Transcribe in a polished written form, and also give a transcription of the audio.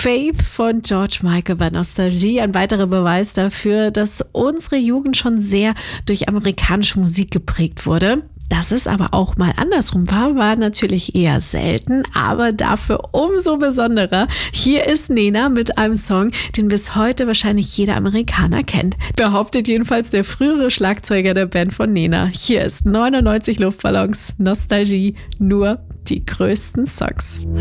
Faith von George Michael bei Nostalgie. Ein weiterer Beweis dafür, dass unsere Jugend schon sehr durch amerikanische Musik geprägt wurde. Dass es aber auch mal andersrum war natürlich eher selten, aber dafür umso besonderer. Hier ist Nena mit einem Song, den bis heute wahrscheinlich jeder Amerikaner kennt. Behauptet jedenfalls der frühere Schlagzeuger der Band von Nena. Hier ist 99 Luftballons, Nostalgie, nur die größten Songs.